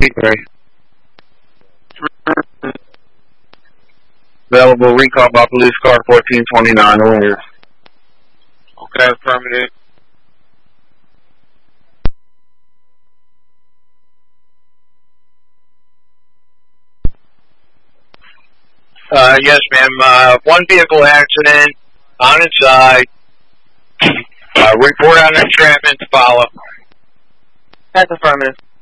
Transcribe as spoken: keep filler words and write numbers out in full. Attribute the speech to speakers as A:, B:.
A: Three. Available recall by police car fourteen twenty-nine. Over.
B: Okay, affirmative. Uh, yes, ma'am. Uh, one vehicle accident on its side. Uh, report on the traffic to follow.
C: That's affirmative.